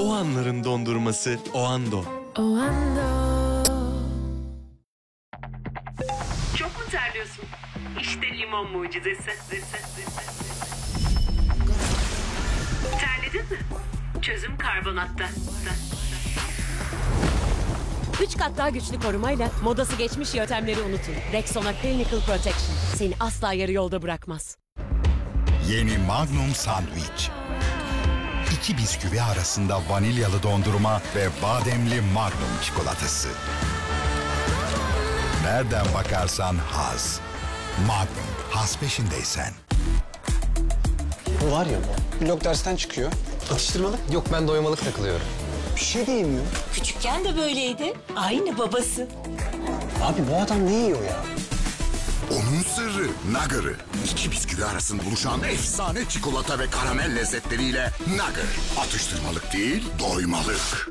O anların dondurması Oando. Çok mu terliyorsun? İşte limon mucizesi. Terledin mi? Çözüm karbonatta. 3 kat daha güçlü korumayla modası geçmiş yöntemleri unutun. Rexona Clinical Protection seni asla yarı yolda bırakmaz. Yeni Magnum Sandwich. 2 bisküvi arasında vanilyalı dondurma ve bademli Magnum çikolatası. Nereden bakarsan haz. Magnum, haz peşindeysen. Bu var ya bu. Blok dersten çıkıyor. Atıştırmalık. Yok, ben doymalık takılıyorum. Bir şey de yemiyor. Küçükken de böyleydi. Aynı babası. Abi bu adam ne yiyor ya? Onun sırrı Nugger'ı. 2 bisküvi arasında buluşan efsane çikolata ve karamel lezzetleriyle Nugger. Atıştırmalık değil, doymalık.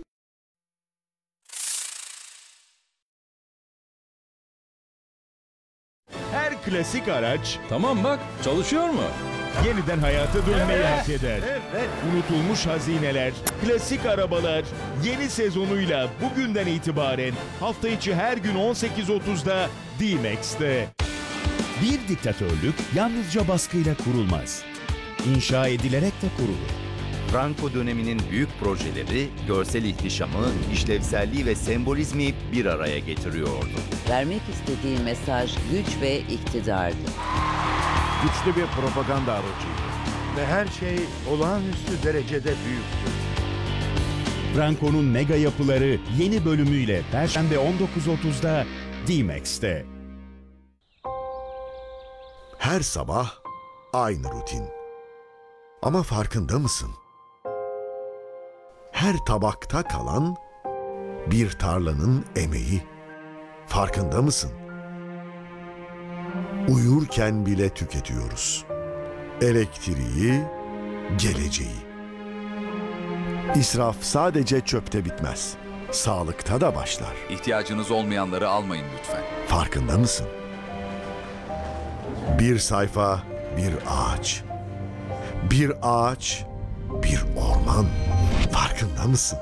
Her klasik araç Tamam bak, çalışıyor mu? yeniden hayata dönmeyi hak eder. Unutulmuş hazineler, klasik arabalar yeni sezonuyla bugünden itibaren hafta içi her gün 18.30'da D-Max'te. Bir diktatörlük yalnızca baskıyla kurulmaz. İnşa edilerek de kurulur. Franco döneminin büyük projeleri, görsel ihtişamı, işlevselliği ve sembolizmi bir araya getiriyordu. Vermek istediği mesaj güç ve iktidardı. Güçlü bir propaganda aracıydı. Ve her şey olağanüstü derecede büyüktü. Franco'nun mega yapıları yeni bölümüyle Perşembe 19.30'da D-Max'te. Her sabah aynı rutin. Ama farkında mısın? Her tabakta kalan bir tarlanın emeği. Farkında mısın? Uyurken bile tüketiyoruz. Elektriği, geleceği. İsraf sadece çöpte bitmez. Sağlıkta da başlar. İhtiyacınız olmayanları almayın lütfen. Farkında mısın? Bir sayfa, bir ağaç. Bir ağaç, bir orman. Farkında mısın?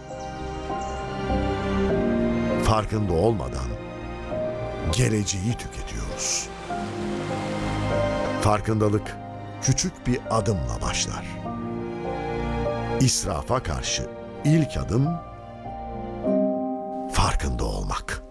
Farkında olmadan geleceği tüketiyoruz. Farkındalık küçük bir adımla başlar. İsrafa karşı ilk adım farkında olmak.